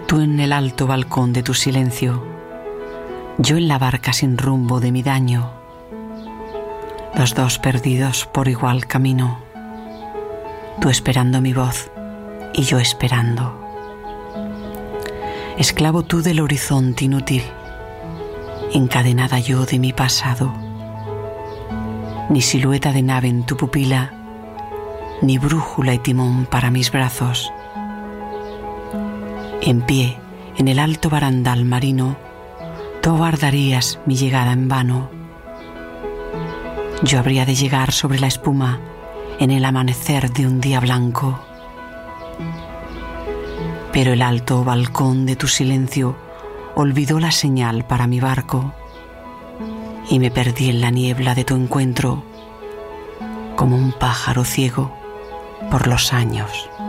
Tú en el alto balcón de tu silencio, yo en la barca sin rumbo de mi daño, los dos perdidos por igual camino, tú esperando mi voz y yo esperando. Esclavo tú del horizonte inútil, encadenada yo de mi pasado, ni silueta de nave en tu pupila, ni brújula y timón para mis brazos. En pie, en el alto barandal marino, tú aguardarías mi llegada en vano. Yo habría de llegar sobre la espuma en el amanecer de un día blanco. Pero el alto balcón de tu silencio olvidó la señal para mi barco y me perdí en la niebla de tu encuentro como un pájaro ciego por los años.